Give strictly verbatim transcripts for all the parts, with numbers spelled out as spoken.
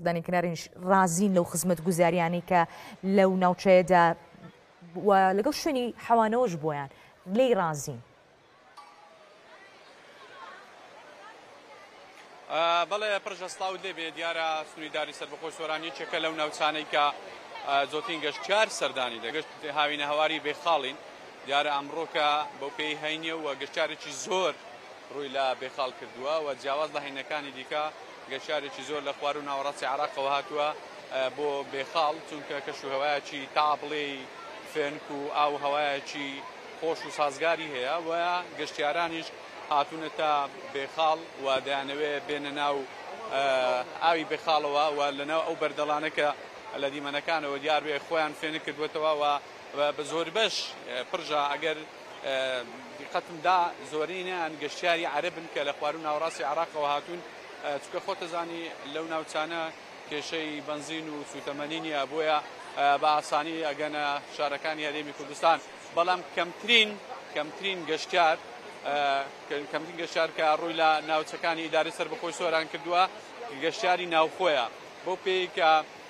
سەردانیکردنەرێنش رازین لەو خزمەت گوزاریانی کە لەو ناوچەیەدا و لەگەڵ شوێنی حەوانەوەش بۆیان لێی رازین. بەڵێ پرژەسلااو دەبێت دیارە سنووریداری سەربەخۆی سۆرانی چێکە لەو ناوچانەی کە زۆترین گەشتیار سەردانی دەگەشت هاوینە هەواری بێخاڵین دیارە ئەمڕۆکە بەو پێی هەینێ و گەشتارێکی زۆر ڕووی لە بێخاڵ کردووە و جیاواز لە هەینەکانی دیکە گەشتارێکی زۆر لە خوار و ناوەڕاستی عێراقەوە هاتووە بۆ بێخاڵ چونکە کەشوهەوایەکی تاپڵێی فێنک و ئاو هەوایەکی خۆش و سازگاری هەیە و گەشتیارانیش هاتوونەتە بێخاڵ و دەیانەوێ بێنە ناو ئاوی بێخاڵەوە و لەناو ئەو بەردەڵانەکە لە دیمەنەکانەوە دیار بێ خۆیان فێنە کردوێتەوە و بە زۆر بەش پرژە ئەگەر دیقەتمدا زۆرینیان گەشتیاری عەرەبن کە لە خوار و ناوەڕاستی عێراقەوە هاتوون چونکە خۆتەزانی لەو ناوچانە کێشەی بنزین و سوتەمەنینیە بۆیە بە ئاسانی ئەگەنە شارەکانی هەرێمی کوردستان بەڵام کەمترین کەمترین گەشتیار کەمترین گەشتیار کە ڕووی لە ناوچەکانی ئیداری سەربەخۆی سۆران کردووە گەشتیاری ناوخۆیە بۆ پێی کە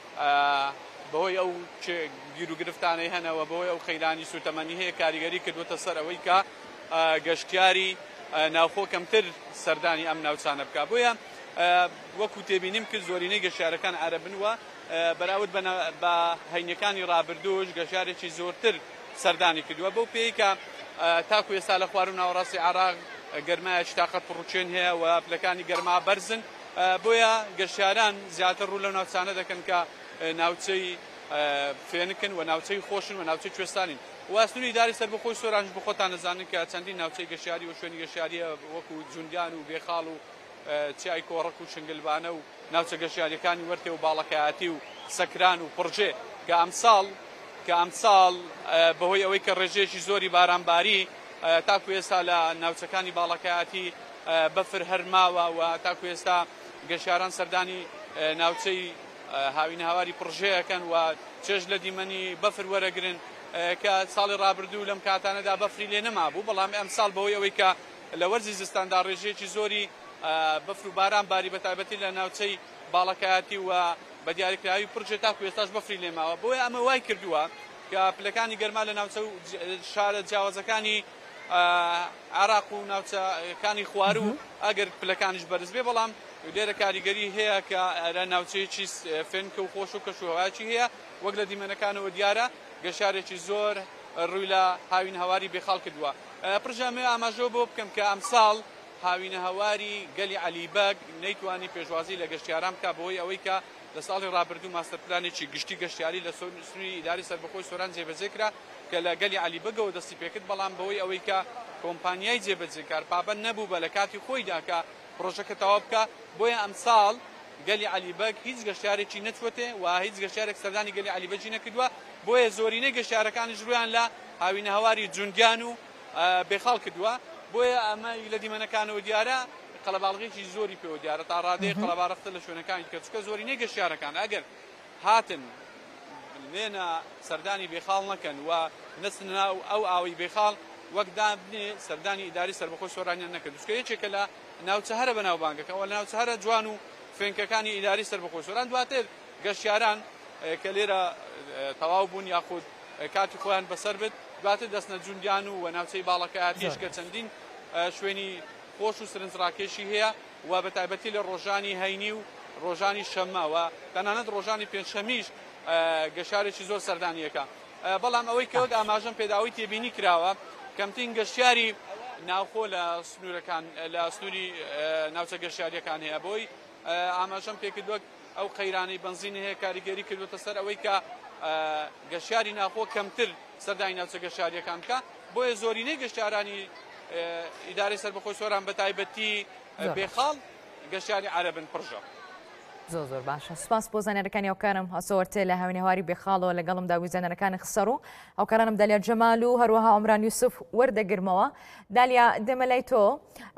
بەهۆی ئەو گیر و گرفتانەی هەنەوە بەهۆی ئەو خەیرانی سوتەمەنی هەیە کاریگەری کردوتە سەر ئەوەی کە گەشتیاری ناوخۆ کەمتر سەردانی ئەم ناوچانە بکە بۆیە وەکو تێبینیم کرد زۆرینەی گەشتیارەکان عەرەبن وە بەراورد بە هەینەکانی ڕابردووش گەشتیارێکی زۆرتر سەردانی کردووە بەو پێی کە تاکو ئێستا لە خوار و ناوەڕاستی عێراق گەرمایەکی تاقەت پڕوچێن هەیە و پلەکانی گەرما بەرزن بۆیە گەشتیاران زیاتر ڕوو لەو ناوچانە دەکەن کە ناوچەی فێنکن و ناوچەی خۆشن و ناوچەی کوێستانین و سنووریداری سەربەخۆی سۆرانش بە خۆتان دەزانن کە چەندین ناوچەی گەشتیاری و شوێنی گەشتیاریە وەکو جوندیان و بێخاڵ و چیای کۆڕک و شنگلبانە و ناوچە گەشتیاریەکانی وەرتێ و باڵەکایەتی و سەکران و پڕژێ کە ئەمساڵ کە ئەمساڵ بەهۆی ئەوەی کە ڕێژەیەکی زۆری بارانباری تاکو ئێستا لە ناوچەکانی باڵەکایەتی بەفر هەرماوە و تاکو ئێستا گەشتیاران سەردانی ناوچەی هاوینە هەواری پڕژەیەکەن و چێژ لە دیمەنی بەفر وەرەگرن کە ساڵی ڕابردوو لەم کاتانەدا بەفری لێ نەمابوو بەڵام ئەمساڵ بەهۆی ئەوەی کە لە وەرزی زستاندا ڕێژەیەکی زۆری بەفر و باران باری بەتایبەتی لە ناوچەی باڵەکایەتی و بە دیاریکراوی پڕژێ تاکو ئێستاش بەفری لێماوە بۆیە ئەمە وای کردووە کە پلەکانی گەرما لە ناوچە شارە جیاوازەکانی عێراق و ناوچەکانی خوار و ئەگەر پلەکانیش بەرز بێ بەڵام لێرە کاریگەری هەیە کە لە ناوچەیەکی فێنکە و خۆش و کەشوهەوایەکی هەیە وەک لە دیمەنەکانەوە دیارە گەشارێکی زۆر ڕووی لە هاوین هەواری بێخاڵ کردووە پرژەمێ ئاماژەوە بۆ بکەم کە ئەمساڵ هاوینە هەواری گەلی عەلیبەگ نەیتوانی پێشوازی لە گەشتیاران بکە بەهۆی ئەوەی کە لە ساڵی ڕابردوو ماستەر پلانێکی گشتی گەشتیاری لە سنووری ئیداری سەربەخۆی سۆران جێبەجێ کرا کە لە گەلی عەلیبەگەوە دەستی پێکرد بەڵام بەهۆی ئەوەی کە کۆمپانیای جێبەجێکار پابەند نەبوو بە لە کاتی خۆیدا کە پرۆژەکە تەواو بکە بۆیە ئەمساڵ گەلی عەلیبەگ هیچ گەشتارێکی نەچوەتێ و هیچ گەشتارێک سەردانی گەلی عەلیبەجی نەکردووە بۆیە زۆرینەی گەشتارەکانیش ڕویان لە هاوینە هەواری جوندیان و بێخاڵ کردووە بۆیە ئەمە لە دیمەنەکانەوە دیارە قەڵەباڵغێکی زۆری پێوە دیارە تا ڕادەیە قەڵەباڕەختە لە شوێنەکانی کە چکە زۆرینەی گەشتیارەکان ئەگەر هاتن لێنە سەردانی بێخاڵ نەکەن و نەچن ناو ئەو ئاوی بێخاڵ وەک دابنێ سەردانی ئیداری سەربەخۆی سۆرانیان نەکرد چکە یەکێکە لە ناوچە هەرە بەناوبانگەکە و لە ناوچە هەرە جوان و فێنکەکانی ئیداری سەربەخۆی سۆران دواتر گەشتیاران کە لێرە تەواو بوون یاخود کاتی خۆیان بەسەر بێت دواتر دەستنە جوندیان و ناوچەی باڵەکایەتیش کە چەندین شوێنی خۆش و سرنجڕاکێشی هەیە و بە تایبەتی لە ڕۆژانی هەینی و ڕۆژانی شەممە و تەنانەت ڕۆژانی پێنجشەمیش گەشارێکی زۆر سەردانیەکە بەڵام ئەوەی کەوت ئاماژەم پێداوی تێبینی کراوە کەمترین گەشتیاری ناوخۆ لە سنوورەکان لە سنووری ناوچە گەشتیاریەکان هەیە بۆی ئاماژەم پێکردووە ئەو قەیرانەی بەنزینی هەیە کاریگەری کردوتە سەر ئەوەی کە گەشتیاری ناوخۆ کەمتر سەردانی ناوچە گەشتیاریەکان بکە بۆیە زۆرینەی گەشتیارانی ئیداری سەربەخۆی سۆران بە تایبەتی بێخاڵ گەشتیاری عەرەبن پڕژە. زۆر زۆر باشە سوپاس بۆ زانیارەکانی ئەوکارم هەسەوەرتێ لە هاوینە هەواری بێخاڵەوە لەگەڵم داوی زانیارەکانی خسەر و ئەوکارانم دالیا جەمال و هەروەها عومران یوسف وەردەگرمەوە. دالیا دەمە لای تۆ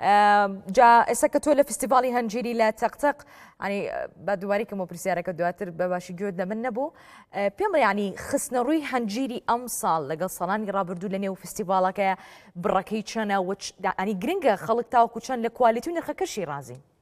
جا ئێستا کە تۆ لە فستیڤاڵی هەنجیری لە تەقتەق ینی بە دووبارێکم بۆ پرسیارەکە دواتر بە باشی گوێت لە من نەبوو پێم ینی خستنە ڕووی هەنجیری ئەم ساڵ لەگەڵ ساڵانی ڕابردوو لە نێو فستیڤاڵەکە بڕەکەی چەنە ینی گرنگە خەڵک تاوەکو چەند لە کوالیتی و نرخەکەشی ڕازین.